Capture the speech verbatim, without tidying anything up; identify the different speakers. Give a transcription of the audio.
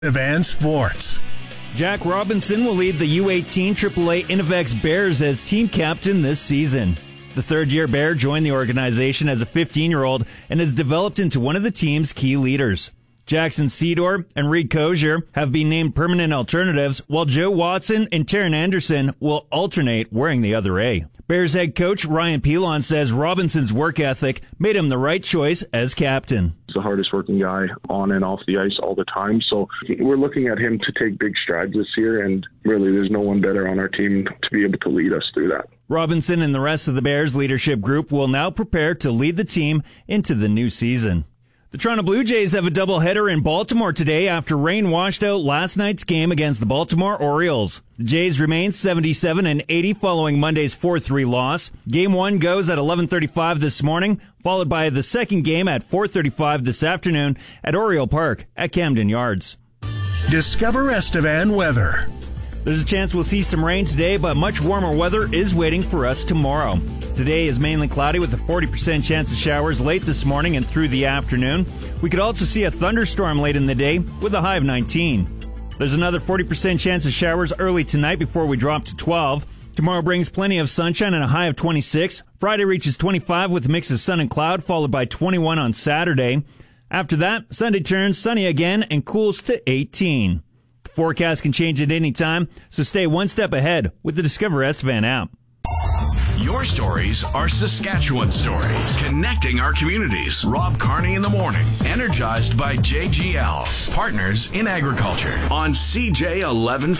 Speaker 1: Estevan Sports.
Speaker 2: Jack Robinson will lead the U eighteen triple A Innovex Bears as team captain this season. The third-year Bear joined the organization as a fifteen-year-old and has developed into one of the team's key leaders. Jackson Cedor and Reed Kozier have been named permanent alternatives, while Joe Watson and Taryn Anderson will alternate wearing the other A. Bears head coach Ryan Pilon says Robinson's work ethic made him the right choice as captain.
Speaker 3: He's the hardest working guy on and off the ice all the time, so we're looking at him to take big strides this year, and really there's no one better on our team to be able to lead us through that.
Speaker 2: Robinson and the rest of the Bears leadership group will now prepare to lead the team into the new season. The Toronto Blue Jays have a doubleheader in Baltimore today after rain washed out last night's game against the Baltimore Orioles. The Jays remain seventy-seven and eighty following Monday's four three loss. Game one goes at eleven thirty-five this morning, followed by the second game at four thirty-five this afternoon at Oriole Park at Camden Yards.
Speaker 1: Discover Estevan weather.
Speaker 2: There's a chance we'll see some rain today, but much warmer weather is waiting for us tomorrow. Today is mainly cloudy with a forty percent chance of showers late this morning and through the afternoon. We could also see a thunderstorm late in the day with a high of nineteen. There's another forty percent chance of showers early tonight before we drop to twelve. Tomorrow brings plenty of sunshine and a high of twenty-six. Friday reaches twenty-five with a mix of sun and cloud, followed by twenty-one on Saturday. After that, Sunday turns sunny again and cools to eighteen. The forecast can change at any time, so stay one step ahead with the Discover Estevan app.
Speaker 4: Your stories are Saskatchewan stories, connecting our communities. Rob Carney in the morning, energized by J G L, partners in agriculture on C J eleven fifty.